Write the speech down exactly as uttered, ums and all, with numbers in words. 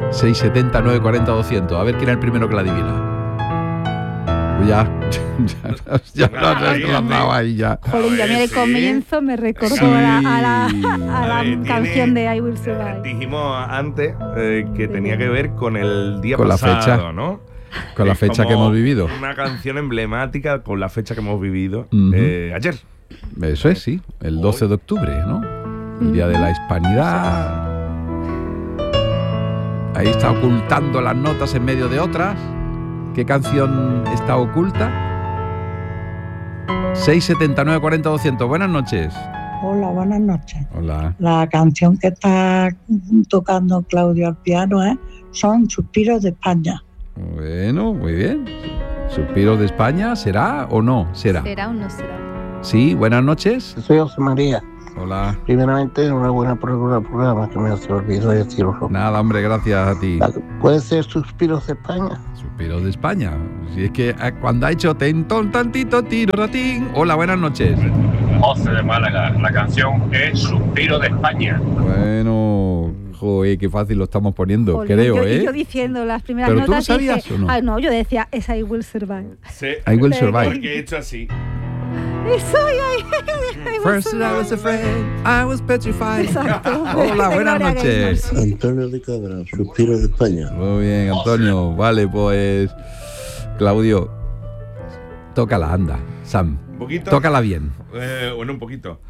seis setenta, nueve cuarenta, doscientos. A ver quién es el primero que la adivina. Uy, ya, ya, ya no has lanzado ahí ya. Joder, ya mira el comienzo, me recordó sí. a la, a la, a la ver, canción tiene, de I Will Survive. Dijimos antes eh, que sí. tenía que ver con el día con pasado, la fecha, ¿no? Con la fecha que hemos vivido. Una canción emblemática con la fecha que hemos vivido uh-huh. eh, ayer. Eso es, sí, el doce de octubre, ¿no? El Día de la Hispanidad. Ahí está ocultando las notas en medio de otras. ¿Qué canción está oculta? seis setenta, nueve cuarenta, doscientos. Buenas noches. Hola, buenas noches. Hola. La canción que está tocando Claudio al piano ¿eh? son Suspiros de España. Bueno, muy bien. ¿Suspiros de España será o no será? ¿Será o no será? Sí, buenas noches. Soy José María. Hola. Primeramente, enhorabuena por el programa, que me hace olvidado decirlo. Nada, hombre, gracias a ti. ¿Puede ser Suspiros de España? Suspiros de España. Si es que cuando ha hecho tentón, tantito, tiro, ratín. Hola, buenas noches. José de Málaga. La canción es Suspiro de España. Bueno, joder, qué fácil lo estamos poniendo, Joder, creo, yo, ¿eh? Yo diciendo las primeras ¿Pero notas. tú lo sabías dije, o no? Ah, no, yo decía, es I Will Survive. Sí, I Will Survive. Porque he hecho así. Soy I, I First I was afraid, I was petrified. Exacto. Hola, buenas noches. Antonio de Cabra, Suspiros de España. Muy bien, Antonio. Vale, pues Claudio, tócala, anda. Sam, ¿Un poquito? tócala bien. Eh, bueno, un poquito.